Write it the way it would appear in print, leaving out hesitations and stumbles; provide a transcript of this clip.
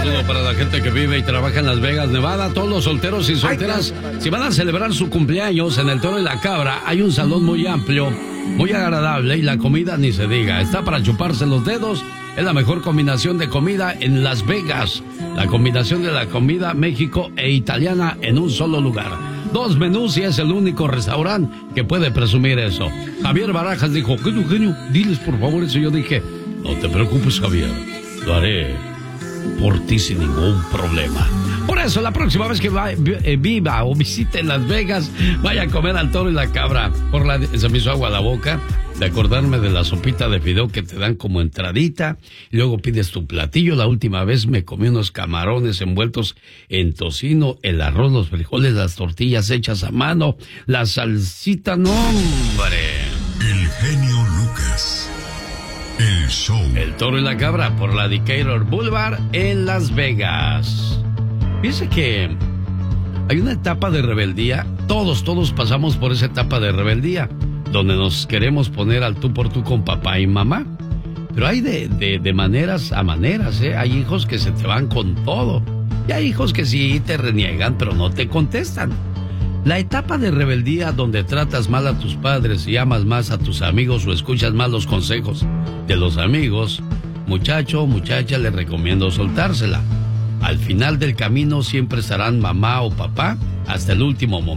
saludo para la gente que vive y trabaja en Las Vegas, Nevada. Todos los solteros y solteras, si van a celebrar su cumpleaños en el Toro y la Cabra, hay un salón muy amplio, muy agradable, y la comida ni se diga. Está para chuparse los dedos. Es la mejor combinación de comida en Las Vegas. La combinación de la comida México e italiana en un solo lugar. 2 menús y es el único restaurante que puede presumir eso. Javier Barajas dijo, genio, diles por favor eso. Yo dije, no te preocupes, Javier, lo haré por ti sin ningún problema. Por eso, la próxima vez que viva o visite Las Vegas, vaya a comer al Toro y la Cabra. Se me hizo agua a la boca de acordarme de la sopita de fideo que te dan como entradita, y luego pides tu platillo. La última vez me comí unos camarones envueltos en tocino, el arroz, los frijoles, las tortillas hechas a mano, la salsita, no, hombre. El genio Lucas. El show. El Toro y la Cabra por la Decatur Boulevard en Las Vegas. Fíjese que hay una etapa de rebeldía. Todos pasamos por esa etapa de rebeldía, donde nos queremos poner al tú por tú con papá y mamá. Pero hay de maneras a maneras, ¿eh? Hay hijos que se te van con todo. Y hay hijos que sí te reniegan, pero no te contestan. La etapa de rebeldía donde tratas mal a tus padres y amas más a tus amigos o escuchas más los consejos de los amigos, muchacho o muchacha, les recomiendo soltársela. Al final del camino siempre estarán mamá o papá hasta el último momento.